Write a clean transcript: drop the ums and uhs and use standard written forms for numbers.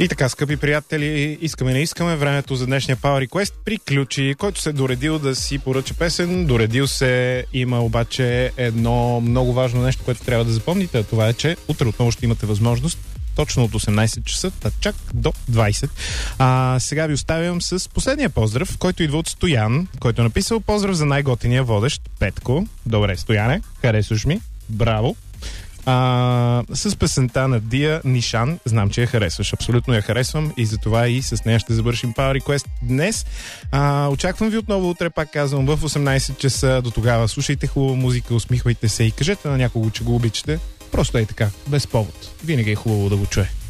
И така, скъпи приятели, искаме не искаме, времето за днешния Power Request приключи. Който се е доредил да си поръча песен, доредил се. Има обаче едно много важно нещо, което трябва да запомните, а това е, че утре отново ще имате възможност точно от 18 часа, чак до 20. Сега ви оставям с последния поздрав, който идва от Стоян, който е написал: поздрав за най-готиния водещ Петко. Добре, Стояне, харесваш ми. Браво. С песента на Дия Нишан. Знам, че я харесваш. Абсолютно я харесвам и затова и с нея ще завършим Power Request днес. Очаквам ви отново утре, пак казвам, в 18 часа. До тогава слушайте хубава музика, усмихвайте се и кажете на някого, че го обичате. Просто е така, без повод. Винаги е хубаво да го чуе.